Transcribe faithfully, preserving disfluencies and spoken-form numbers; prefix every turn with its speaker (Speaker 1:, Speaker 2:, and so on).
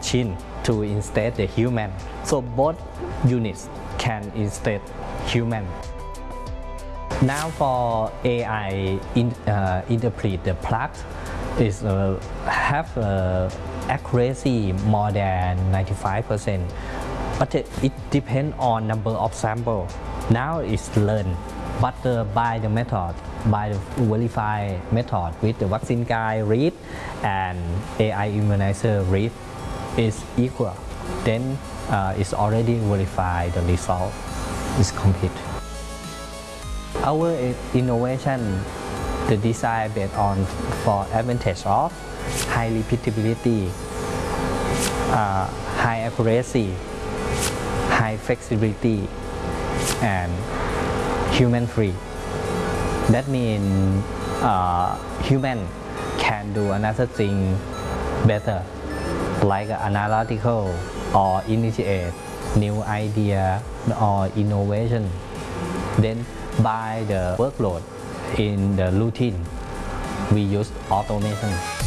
Speaker 1: machine to instead the human. So both units can instead human. Now for A I in, uh, interpret the plot is uh, have uh, accuracy more than ninety-five percent, but it, it depends on number of sample. Now it's learned, but uh, by the method, by the verify method with the vaccine guide read and A I immunizer read is equal, then uh, it's already verified the result is complete. Our innovation, the design based on for advantage of high repeatability, uh, high accuracy, high flexibility, and human-free. That means uh, human can do another thing better, like analytical or initiate new idea or innovation. Then by the workload in the routine, we use automation.